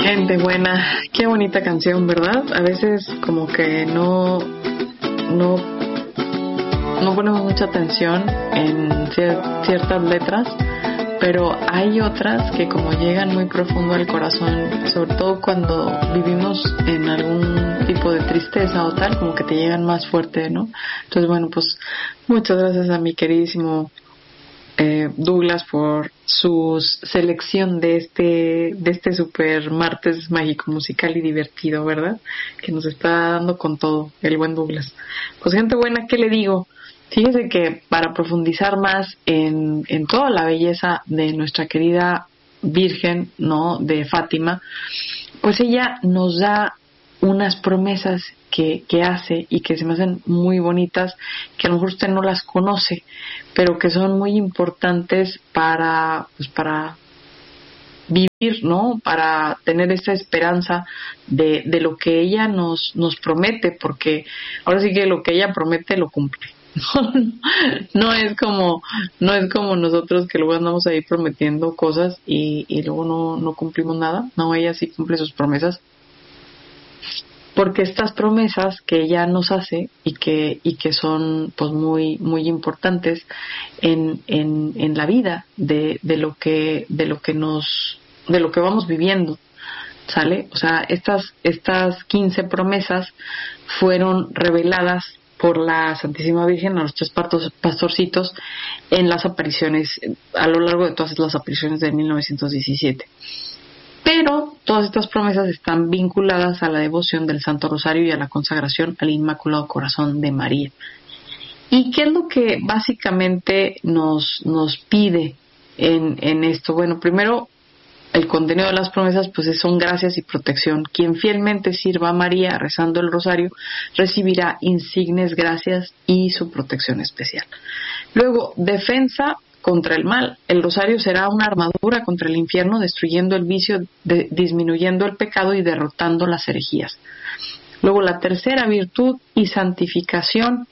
Gente buena, qué bonita canción, ¿verdad? A veces como que no ponemos mucha atención en ciertas letras, pero hay otras que como llegan muy profundo al corazón, sobre todo cuando vivimos en algún tipo de tristeza o tal, como que te llegan más fuerte, ¿no? Entonces, bueno, pues muchas gracias a mi queridísimo Douglas por su selección de este super martes mágico, musical y divertido, ¿verdad? Que nos está dando con todo el buen Douglas. Pues gente buena, ¿qué le digo? Fíjese que para profundizar más en toda la belleza de nuestra querida Virgen, ¿no?, de Fátima, pues ella nos da unas promesas que hace y que se me hacen muy bonitas, que a lo mejor usted no las conoce, pero que son muy importantes para vivir, ¿no? Para tener esa esperanza de lo que ella nos promete, porque ahora sí que lo que ella promete lo cumple. No es como nosotros que luego andamos ahí prometiendo cosas y luego no cumplimos nada. No, ella sí cumple sus promesas, porque estas promesas que ella nos hace y que son pues muy muy importantes en la vida de lo que vamos viviendo, ¿sale? O sea, estas 15 promesas fueron reveladas por la Santísima Virgen a los tres pastorcitos en las apariciones, a lo largo de todas las apariciones de 1917. Pero todas estas promesas están vinculadas a la devoción del Santo Rosario y a la consagración al Inmaculado Corazón de María. ¿Y qué es lo que básicamente nos pide en esto? Bueno, primero, el contenido de las promesas pues son gracias y protección. Quien fielmente sirva a María rezando el rosario recibirá insignes gracias y su protección especial. Luego, defensa contra el mal. El rosario será una armadura contra el infierno, destruyendo el vicio, disminuyendo el pecado y derrotando las herejías. Luego, la tercera, virtud y santificación.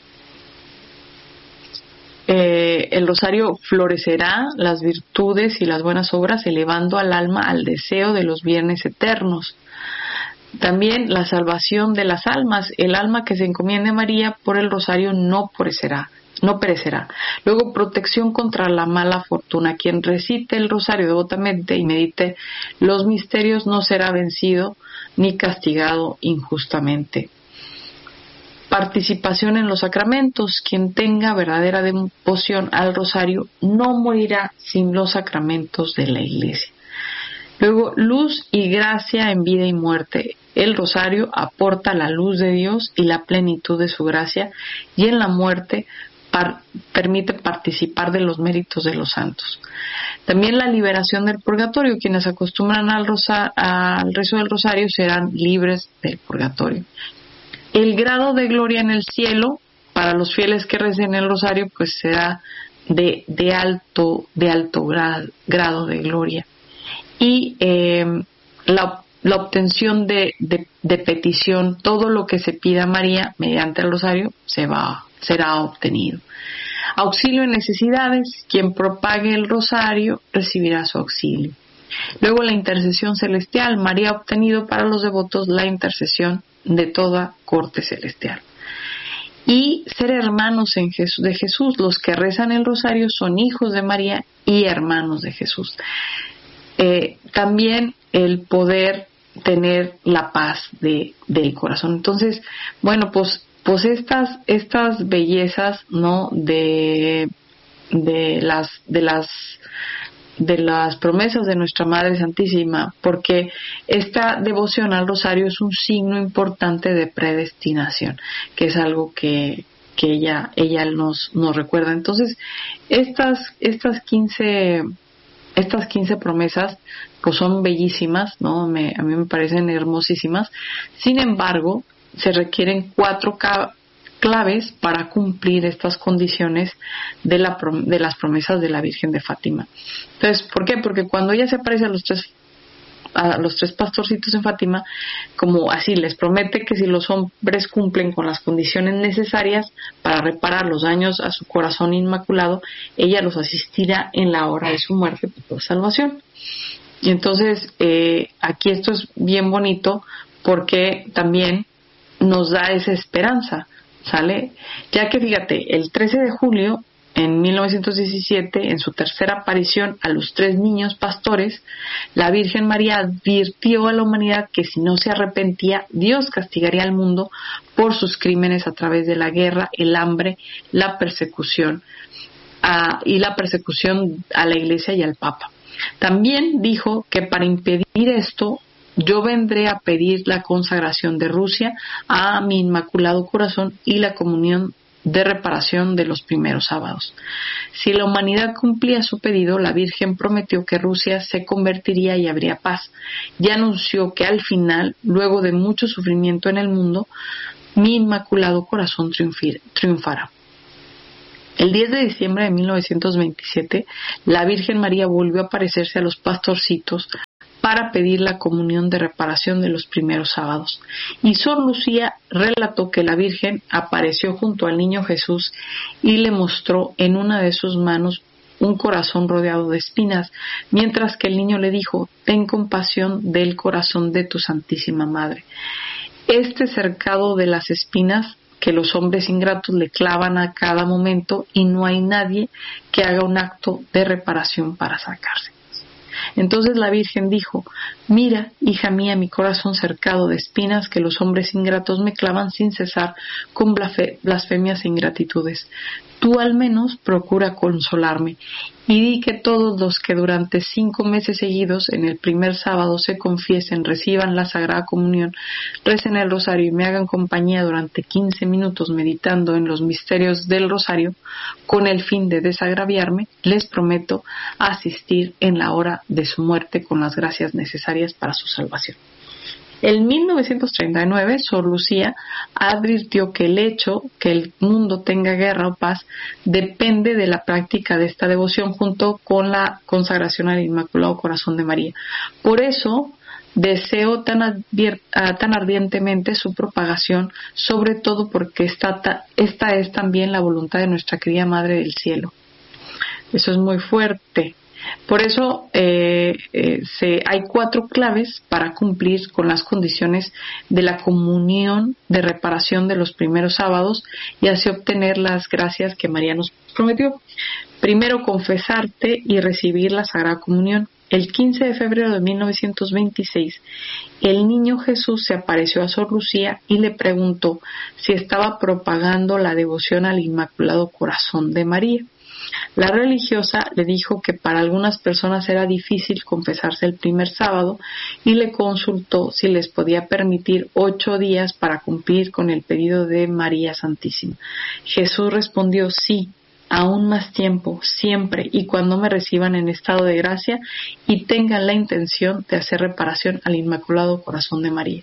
El rosario florecerá las virtudes y las buenas obras, elevando al alma al deseo de los bienes eternos. También la salvación de las almas. El alma que se encomiende a María por el rosario no perecerá. Luego, protección contra la mala fortuna. Quien recite el rosario devotamente y medite los misterios no será vencido ni castigado injustamente. Participación en los sacramentos. Quien tenga verdadera devoción al rosario no morirá sin los sacramentos de la Iglesia. Luego, luz y gracia en vida y muerte. El rosario aporta la luz de Dios y la plenitud de su gracia, y en la muerte permite participar de los méritos de los santos. También la liberación del purgatorio. Quienes acostumbran al rezo del rosario serán libres del purgatorio. El grado de gloria en el cielo para los fieles que recen el rosario pues será de alto grado de gloria. Y la obtención de petición, todo lo que se pida a María mediante el rosario será obtenido. Auxilio en necesidades. Quien propague el rosario recibirá su auxilio. Luego, la intercesión celestial. María ha obtenido para los devotos la intercesión de toda corte celestial. Y ser hermanos de Jesús. Los que rezan el rosario son hijos de María y hermanos de Jesús. También el poder tener la paz del corazón. Entonces, bueno, pues estas bellezas, ¿no?, de las promesas de nuestra Madre Santísima, porque esta devoción al rosario es un signo importante de predestinación, que es algo que ella nos recuerda. Entonces, estas 15 promesas pues son bellísimas, ¿no? A mí me parecen hermosísimas. Sin embargo, se requieren 4 claves para cumplir estas condiciones de las promesas de la Virgen de Fátima. Entonces, ¿por qué? Porque cuando ella se aparece a los tres pastorcitos en Fátima, como así les promete que si los hombres cumplen con las condiciones necesarias para reparar los daños a su corazón inmaculado, ella los asistirá en la hora de su muerte por salvación. Entonces, aquí esto es bien bonito porque también nos da esa esperanza, ¿sale? Ya que fíjate, el 13 de julio en 1917, en su tercera aparición a los 3 niños pastores, la Virgen María advirtió a la humanidad que si no se arrepentía, Dios castigaría al mundo por sus crímenes a través de la guerra, el hambre, la persecución y la persecución a la Iglesia y al Papa. También dijo que para impedir esto, yo vendré a pedir la consagración de Rusia a mi Inmaculado Corazón y la comunión de reparación de los primeros sábados. Si la humanidad cumplía su pedido, la Virgen prometió que Rusia se convertiría y habría paz, y anunció que al final, luego de mucho sufrimiento en el mundo, mi Inmaculado Corazón triunfará. El 10 de diciembre de 1927, la Virgen María volvió a aparecerse a los pastorcitos para pedir la comunión de reparación de los primeros sábados. Y Sor Lucía relató que la Virgen apareció junto al niño Jesús y le mostró en una de sus manos un corazón rodeado de espinas, mientras que el niño le dijo: ten compasión del corazón de tu Santísima Madre. Este cercado de las espinas que los hombres ingratos le clavan a cada momento, y no hay nadie que haga un acto de reparación para sacarse. Entonces la Virgen dijo: mira, hija mía, mi corazón cercado de espinas que los hombres ingratos me clavan sin cesar con blasfemias e ingratitudes. Tú al menos procura consolarme, y di que todos los que durante 5 meses seguidos en el primer sábado se confiesen, reciban la Sagrada Comunión, recen el rosario y me hagan compañía durante 15 minutos meditando en los misterios del rosario, con el fin de desagraviarme, les prometo asistir en la hora de su muerte con las gracias necesarias para su salvación. En 1939, Sor Lucía advirtió que el hecho que el mundo tenga guerra o paz depende de la práctica de esta devoción junto con la consagración al Inmaculado Corazón de María. Por eso deseo tan ardientemente su propagación, sobre todo porque esta es también la voluntad de nuestra querida Madre del Cielo. Eso es muy fuerte. Por eso hay 4 claves para cumplir con las condiciones de la comunión de reparación de los primeros sábados y así obtener las gracias que María nos prometió. Primero, confesarte y recibir la Sagrada Comunión. El 15 de febrero de 1926, el niño Jesús se apareció a Sor Lucía y le preguntó si estaba propagando la devoción al Inmaculado Corazón de María. La religiosa le dijo que para algunas personas era difícil confesarse el primer sábado y le consultó si les podía permitir 8 días para cumplir con el pedido de María Santísima. Jesús respondió: sí, aún más tiempo, siempre y cuando me reciban en estado de gracia y tengan la intención de hacer reparación al Inmaculado Corazón de María.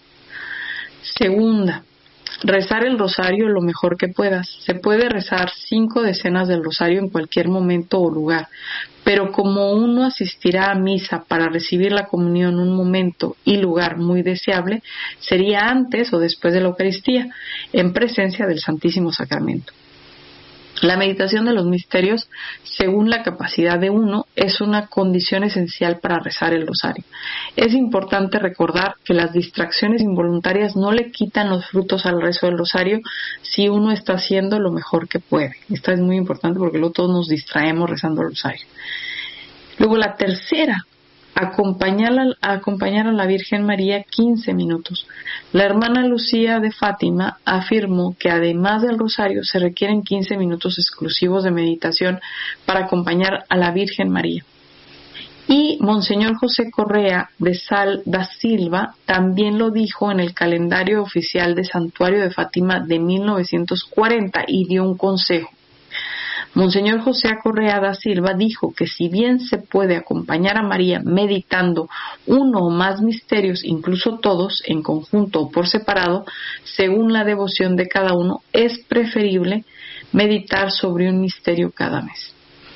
Segunda, rezar el rosario lo mejor que puedas. Se puede rezar 5 decenas del rosario en cualquier momento o lugar, pero como uno asistirá a misa para recibir la comunión en un momento y lugar muy deseable, sería antes o después de la Eucaristía, en presencia del Santísimo Sacramento. La meditación de los misterios, según la capacidad de uno, es una condición esencial para rezar el rosario. Es importante recordar que las distracciones involuntarias no le quitan los frutos al rezo del rosario si uno está haciendo lo mejor que puede. Esto es muy importante porque luego todos nos distraemos rezando el rosario. Luego la tercera, acompañar a la Virgen María 15 minutos. La hermana Lucía de Fátima afirmó que además del rosario se requieren 15 minutos exclusivos de meditación para acompañar a la Virgen María. Y Monseñor José Correa da Silva también lo dijo en el calendario oficial de Santuario de Fátima de 1940 y dio un consejo. Monseñor José Correa da Silva dijo que si bien se puede acompañar a María meditando uno o más misterios, incluso todos, en conjunto o por separado, según la devoción de cada uno, es preferible meditar sobre un misterio cada mes.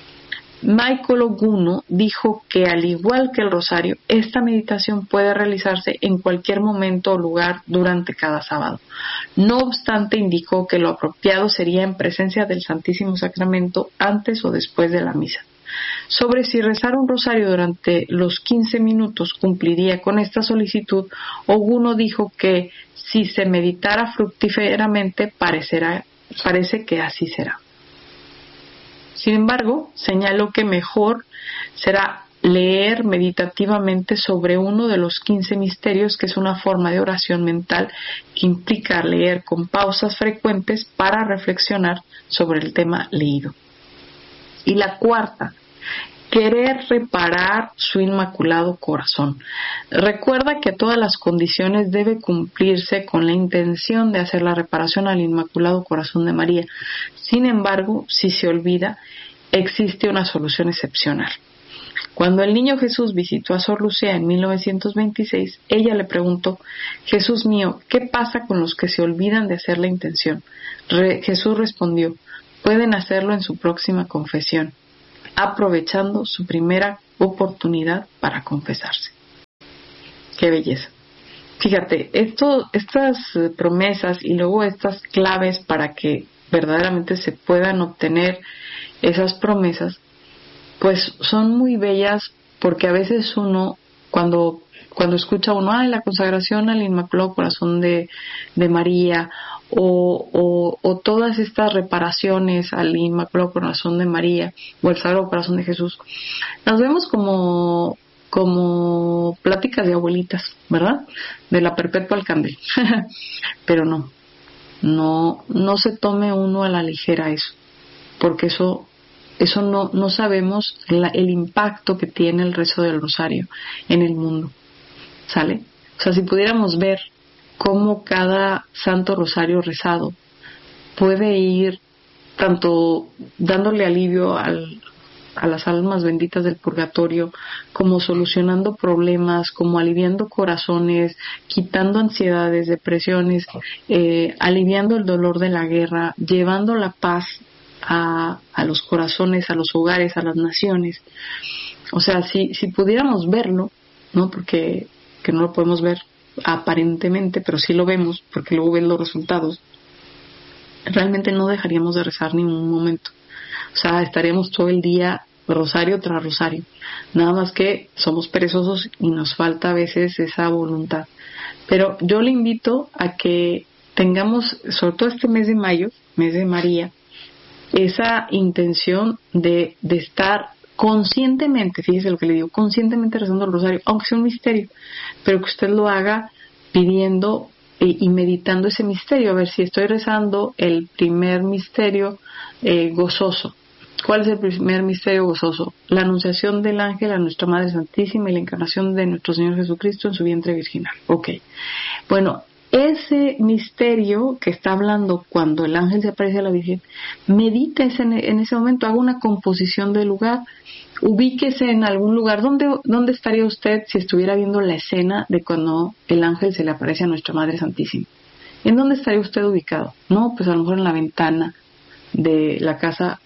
Michael Oguno dijo que al igual que el rosario, esta meditación puede realizarse en cualquier momento o lugar durante cada sábado. No obstante, indicó que lo apropiado sería en presencia del Santísimo Sacramento antes o después de la misa. sobre si rezar un rosario durante los 15 minutos cumpliría con esta solicitud, Oguno dijo que si se meditara fructíferamente parece que así será. Sin embargo, señaló que mejor será leer meditativamente sobre uno de los 15 misterios, que es una forma de oración mental que implica leer con pausas frecuentes para reflexionar sobre el tema leído. Y la cuarta, querer reparar su inmaculado corazón. Recuerda que todas las condiciones deben cumplirse con la intención de hacer la reparación al Inmaculado Corazón de María. Sin embargo, si se olvida, existe una solución excepcional. Cuando el niño Jesús visitó a Sor Lucía en 1926, ella le preguntó: Jesús mío, ¿qué pasa con los que se olvidan de hacer la intención? Jesús respondió: pueden hacerlo en su próxima confesión, aprovechando su primera oportunidad para confesarse. ¡Qué belleza! Fíjate, estas promesas y luego estas claves para que verdaderamente se puedan obtener esas promesas, pues son muy bellas, porque a veces uno, cuando escucha uno, la consagración al Inmaculado Corazón de María, o todas estas reparaciones al Inmaculado Corazón de María o el Sagrado Corazón de Jesús, las vemos como pláticas de abuelitas, ¿verdad? De la perpetua al candel. Pero no se tome uno a la ligera eso, porque eso no sabemos el impacto que tiene el rezo del rosario en el mundo, ¿sale? O sea, si pudiéramos ver cómo cada santo rosario rezado puede ir tanto dándole alivio a las almas benditas del purgatorio, como solucionando problemas, como aliviando corazones, quitando ansiedades, depresiones, aliviando el dolor de la guerra, llevando la paz a los corazones, a los hogares, a las naciones. O sea, si pudiéramos verlo, ¿no? Porque que no lo podemos ver aparentemente, pero sí lo vemos, porque luego ven los resultados, realmente no dejaríamos de rezar ni un momento. O sea, estaríamos todo el día rosario tras rosario. Nada más que somos perezosos y nos falta a veces esa voluntad. Pero yo le invito a que tengamos, sobre todo este mes de mayo, mes de María, esa intención de estar conscientemente, fíjese lo que le digo, conscientemente rezando el rosario, aunque sea un misterio, pero que usted lo haga pidiendo y meditando ese misterio. A ver, si estoy rezando el primer misterio gozoso, ¿cuál es el primer misterio gozoso? La anunciación del ángel a nuestra Madre Santísima y la encarnación de nuestro Señor Jesucristo en su vientre virginal. Ok, bueno, ese misterio que está hablando cuando el ángel se aparece a la Virgen, medítese en ese momento, haga una composición del lugar, ubíquese en algún lugar. ¿Dónde estaría usted si estuviera viendo la escena de cuando el ángel se le aparece a nuestra Madre Santísima? ¿En dónde estaría usted ubicado? No, pues a lo mejor en la ventana de la casa,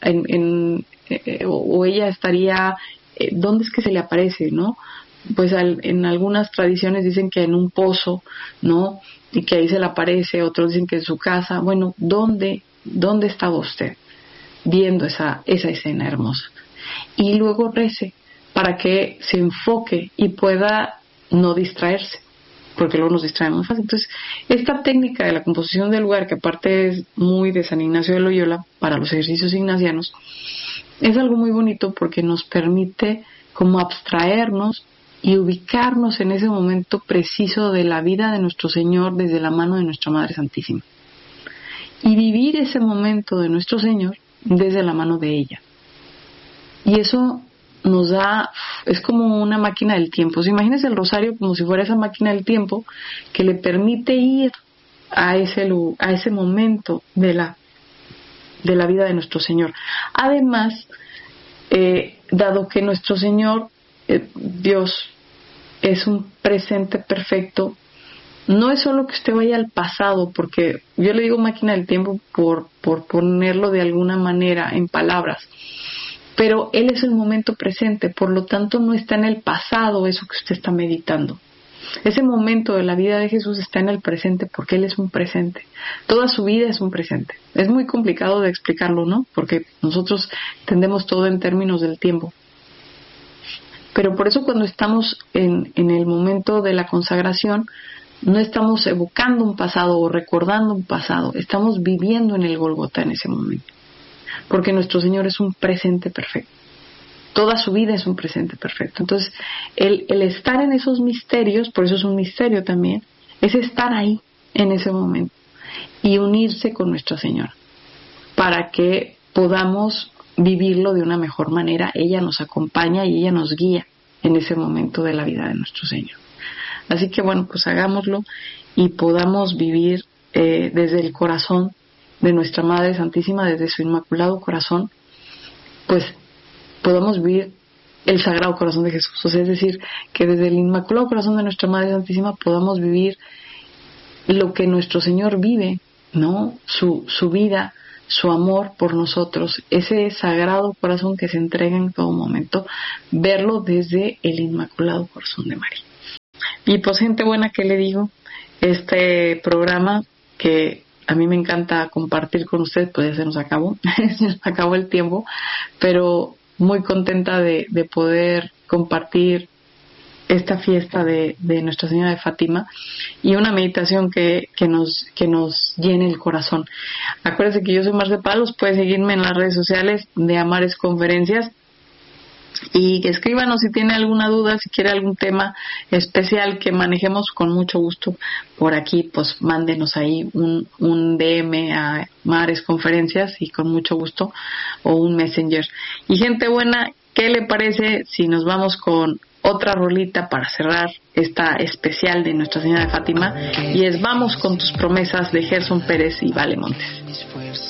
o ella estaría, ¿dónde es que se le aparece, no? Pues en algunas tradiciones dicen que en un pozo, ¿no? Y que ahí se le aparece, otros dicen que en su casa. Bueno, ¿dónde estaba usted viendo esa escena hermosa? Y luego rece para que se enfoque y pueda no distraerse, porque luego nos distraemos fácil. Entonces, esta técnica de la composición del lugar, que aparte es muy de San Ignacio de Loyola para los ejercicios ignacianos, es algo muy bonito porque nos permite como abstraernos y ubicarnos en ese momento preciso de la vida de nuestro Señor desde la mano de nuestra Madre Santísima, y vivir ese momento de nuestro Señor desde la mano de ella. Y eso nos da, es como una máquina del tiempo. O sea, imagínense el rosario como si fuera esa máquina del tiempo que le permite ir a ese momento de la vida de nuestro Señor. Además, dado que nuestro Señor, Dios, es un presente perfecto, no es solo que usted vaya al pasado, porque yo le digo máquina del tiempo por ponerlo de alguna manera en palabras, pero Él es el momento presente, por lo tanto no está en el pasado eso que usted está meditando. Ese momento de la vida de Jesús está en el presente, porque Él es un presente. Toda su vida es un presente. Es muy complicado de explicarlo, ¿no? Porque nosotros entendemos todo en términos del tiempo. Pero por eso cuando estamos en el momento de la consagración, no estamos evocando un pasado o recordando un pasado, estamos viviendo en el Gólgota en ese momento. Porque nuestro Señor es un presente perfecto. Toda su vida es un presente perfecto. Entonces, el estar en esos misterios, por eso es un misterio también, es estar ahí en ese momento y unirse con Nuestra Señora para que podamos vivirlo de una mejor manera. Ella nos acompaña y ella nos guía en ese momento de la vida de nuestro Señor. Así que bueno, pues hagámoslo y podamos vivir desde el corazón de nuestra Madre Santísima, desde su Inmaculado Corazón, pues podamos vivir el Sagrado Corazón de Jesús. O sea, es decir, que desde el Inmaculado Corazón de nuestra Madre Santísima podamos vivir lo que nuestro Señor vive, ¿no? Su vida, su amor por nosotros, ese Sagrado Corazón que se entrega en todo momento, verlo desde el Inmaculado Corazón de María. Y pues gente buena, ¿qué le digo? Este programa que a mí me encanta compartir con ustedes, pues ya se nos acabó, se nos acabó el tiempo, pero muy contenta de poder compartir esta fiesta de Nuestra Señora de Fátima y una meditación que nos llene el corazón. Acuérdense que yo soy Marce Palos, pueden seguirme en las redes sociales de Amares Conferencias y que escríbanos si tiene alguna duda, si quiere algún tema especial que manejemos, con mucho gusto por aquí, pues mándenos ahí un DM a Mares Conferencias y con mucho gusto, o un Messenger. Y gente buena, ¿qué le parece si nos vamos con otra rolita para cerrar esta especial de Nuestra Señora de Fátima? Y es Vamos con tus promesas, de Gerson Pérez y Vale Montes.